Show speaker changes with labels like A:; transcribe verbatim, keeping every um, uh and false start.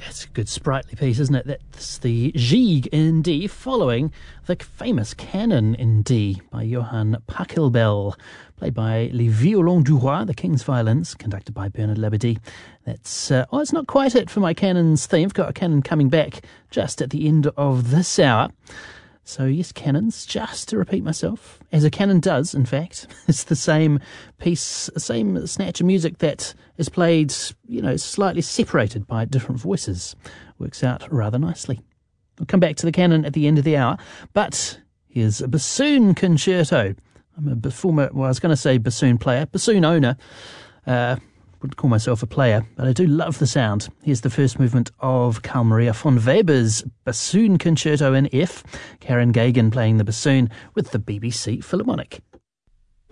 A: That's a good sprightly piece, isn't it? That's the Gigue in D, following the famous Canon in D by Johann Pachelbel, played by Les Violons du Roi, the King's Violins, conducted by Bernard Labadie. That's, uh, oh, it's not quite it for my Canon's theme. I've got a Canon coming back just at the end of this hour. So yes, Canons, just to repeat myself, as a Canon does, in fact. It's the same piece, same snatch of music that is played, you know, slightly separated by different voices. Works out rather nicely. We'll come back to the Canon at the end of the hour, but here's a bassoon concerto. I'm a former, well, I was going to say bassoon player, bassoon owner. Uh, wouldn't call myself a player, but I do love the sound. Here's the first movement of Carl Maria von Weber's Bassoon Concerto in F. Karen Gagan playing the bassoon with the B B C Philharmonic.